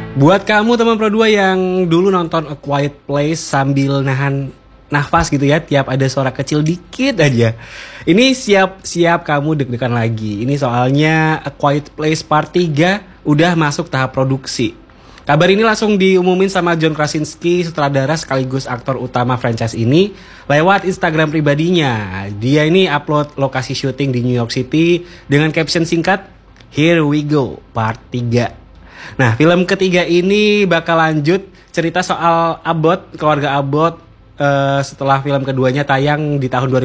Buat kamu teman Pro 2 yang dulu nonton A Quiet Place sambil nahan nafas gitu ya, tiap ada suara kecil dikit aja. Ini siap-siap kamu deg-degan lagi. Ini soalnya A Quiet Place Part 3 udah masuk tahap produksi. Kabar ini langsung diumumin sama John Krasinski, sutradara sekaligus aktor utama franchise ini, lewat Instagram pribadinya. Dia ini upload lokasi syuting di New York City dengan caption singkat, "Here we go, part 3." Nah, film ketiga ini bakal lanjut cerita soal Abbott, keluarga Abbott, setelah film keduanya tayang di tahun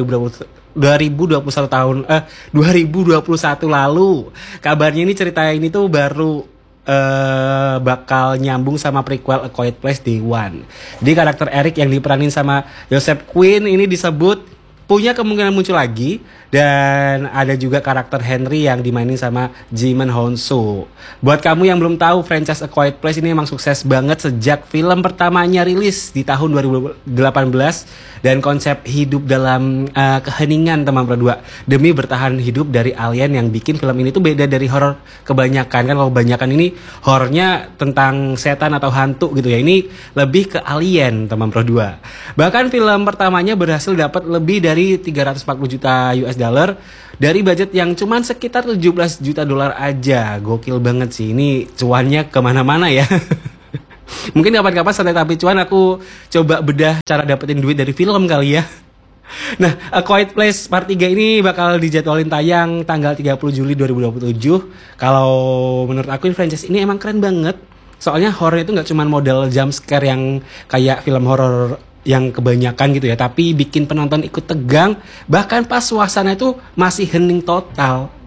2021 lalu. Kabarnya ini cerita ini tuh baru bakal nyambung sama prequel A Quiet Place Day One. Jadi karakter Eric yang diperanin sama Joseph Quinn ini disebut punya kemungkinan muncul lagi. Dan ada juga karakter Henry yang dimainin sama Djimon Hounsou. Buat kamu yang belum tahu, franchise A Quiet Place ini emang sukses banget sejak film pertamanya rilis di tahun 2018. Dan konsep hidup dalam keheningan teman berdua demi bertahan hidup dari alien yang bikin film ini tuh beda dari horor kebanyakan. Kan kalau kebanyakan ini horornya tentang setan atau hantu gitu ya. Ini lebih ke alien teman Pro 2. Bahkan film pertamanya berhasil dapat lebih dari 340 juta US dollar dari budget yang cuman sekitar 17 juta dolar aja. Gokil banget sih, ini cuannya kemana-mana ya. Mungkin kapan-kapan santai tapi cuan aku coba bedah cara dapetin duit dari film kali ya. Nah, A Quiet Place Part 3 ini bakal dijadwalin tayang tanggal 30 Juli 2027. Kalau menurut aku ini franchise ini emang keren banget. Soalnya horor itu gak cuma model jump scare yang kayak film horor yang kebanyakan gitu ya, tapi bikin penonton ikut tegang, bahkan pas suasana itu masih hening total.